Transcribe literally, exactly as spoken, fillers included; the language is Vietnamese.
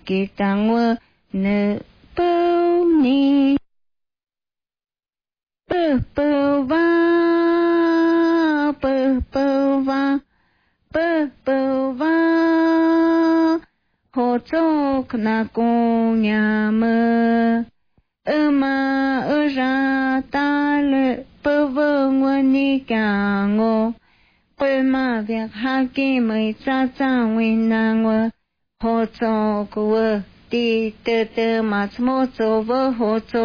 kỳ tăng vơ nợ bâu ni bơ bơ va bơ bơ va bơ bơ va hồ chok na con nhà mơ ơ ma ơ ra ta lệ bơ vơ nguồn ni cả ngô bơ ma việc ha kỳ mới cha cha nguyên na ngô hồ chok vơ ti tơ tơ ma chmo chô vơ hồ chok